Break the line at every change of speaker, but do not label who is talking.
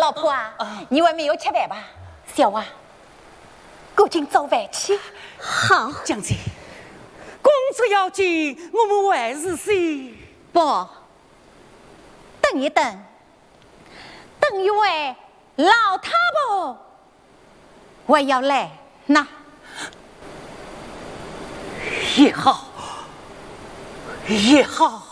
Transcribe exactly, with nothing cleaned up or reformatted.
老婆啊，你还没有吃饭吧？小娃，赶紧做饭去。
好，
将军，公主要紧，我们还是先
不，等一等，等一位老太婆，我要来那。
也好，也好。